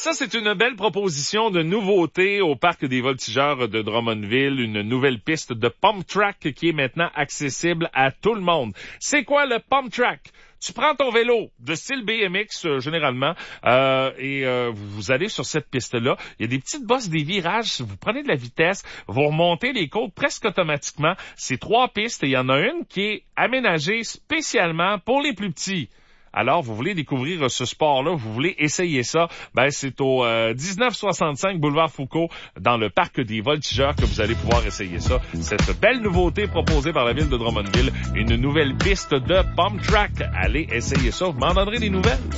Ça, c'est une belle proposition de nouveauté au parc des Voltigeurs de Drummondville, une nouvelle piste de pump track qui est maintenant accessible à tout le monde. C'est quoi le pump track? Tu prends ton vélo de style BMX généralement et vous allez sur cette piste-là. Il y a des petites bosses, des virages. Vous prenez de la vitesse, vous remontez les côtes presque automatiquement. C'est 3 pistes et il y en a une qui est aménagée spécialement pour les plus petits. Alors, vous voulez découvrir ce sport-là, vous voulez essayer ça, c'est au 1965 boulevard Foucault, dans le parc des Voltigeurs, que vous allez pouvoir essayer ça. Cette belle nouveauté proposée par la ville de Drummondville, une nouvelle piste de pump track. Allez essayer ça, vous m'en donnerez des nouvelles.